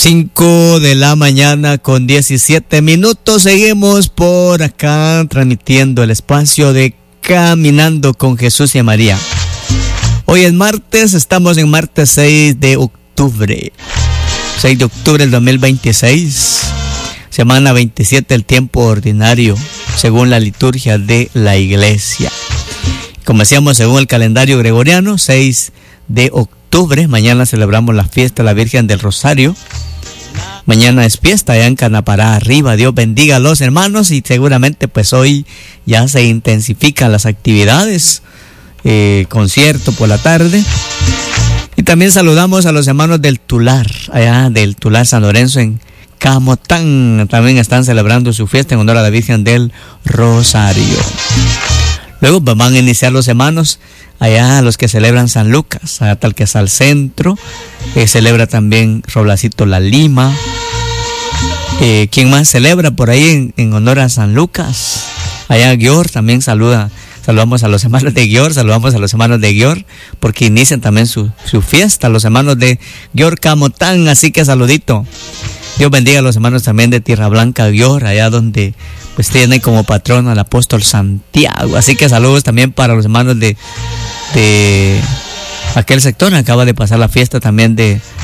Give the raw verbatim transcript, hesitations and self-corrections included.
cinco de la mañana con diecisiete minutos. Seguimos por acá transmitiendo el espacio de Caminando con Jesús y María. Hoy es martes, estamos en martes seis de octubre. seis de octubre del dos mil veintiséis. Semana veintisiete del tiempo ordinario, según la liturgia de la iglesia. Como decíamos, según el calendario gregoriano, seis de octubre. Mañana celebramos la fiesta de la Virgen del Rosario. Mañana es fiesta allá en Canapará arriba. Dios bendiga a los hermanos y seguramente pues hoy ya se intensifican las actividades. Eh, concierto por la tarde. Y también saludamos a los hermanos del Tular, allá del Tular San Lorenzo en Camotán. También están celebrando su fiesta en honor a la Virgen del Rosario. Luego van a iniciar los hermanos allá, los que celebran San Lucas, allá tal que es al centro. Eh, celebra también Roblacito La Lima. Eh, ¿Quién más celebra por ahí en, en honor a San Lucas? Allá Guior también saluda. Saludamos a los hermanos de Guior, saludamos a los hermanos de Guior, porque inician también su, su fiesta, los hermanos de Guior Camotán. Así que saludito. Dios bendiga a los hermanos también de Tierra Blanca Guior, allá donde pues tiene como patrón al apóstol Santiago. Así que saludos también para los hermanos de, de aquel sector. Acaba de pasar la fiesta también de